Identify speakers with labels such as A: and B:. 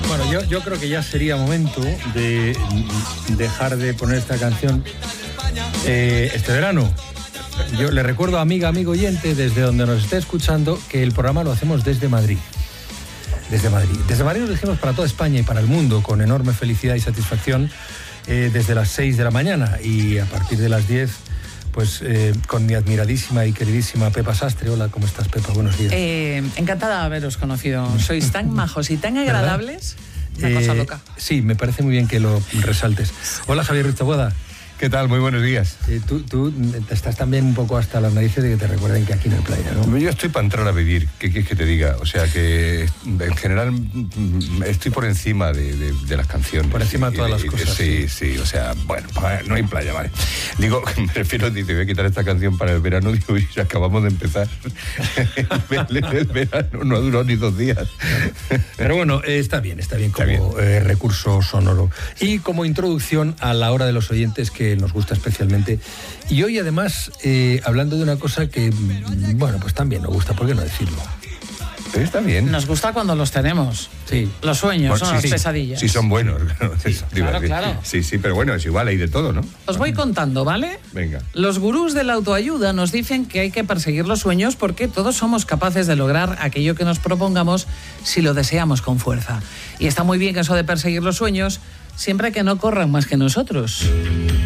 A: Bueno, yo creo que ya sería momento de dejar de poner esta canción este verano. Yo le recuerdo, amigo oyente, desde donde nos esté escuchando, que el programa lo hacemos desde Madrid. Desde Madrid lo dijimos para toda España y para el mundo, con enorme felicidad y satisfacción, desde las 6 de la mañana. Y a partir de las 10, pues con mi admiradísima y queridísima Pepa Sastre. Hola, ¿cómo estás, Pepa? Buenos días.
B: Encantada de haberos conocido. Sois tan majos y tan agradables. Una cosa loca.
A: Sí, me parece muy bien que lo resaltes. Hola, Javier Ruiz Taboada.
C: ¿Qué tal? Muy buenos días.
A: Tú estás también un poco hasta las narices de que te recuerden que aquí no hay playa, ¿no?
C: Yo estoy para entrar a vivir, ¿qué quieres que te diga? O sea que en general estoy por encima de las canciones.
A: Por encima de todas las cosas.
C: Sí, o sea, bueno, no hay playa, vale. Digo, me refiero, dice, voy a quitar esta canción para el verano, digo, y acabamos de empezar. El verano no ha durado ni 2 días.
A: Pero bueno, está bien como recurso sonoro. Y como introducción a la hora de los oyentes, que nos gusta especialmente. Y hoy además, hablando de una cosa que, bueno, pues también nos gusta, ¿por qué no decirlo?
C: Está bien.
B: Nos gusta cuando los tenemos.
A: Sí.
B: Los sueños,
C: Bueno,
B: son las pesadillas.
C: Sí, son buenos.
B: Claro.
C: Sí, pero bueno, es igual, hay de todo, ¿no?
B: Os voy contando, ¿vale?
C: Venga.
B: Los gurús de la autoayuda nos dicen que hay que perseguir los sueños porque todos somos capaces de lograr aquello que nos propongamos si lo deseamos con fuerza. Y está muy bien eso de perseguir los sueños, siempre que no corran más que nosotros.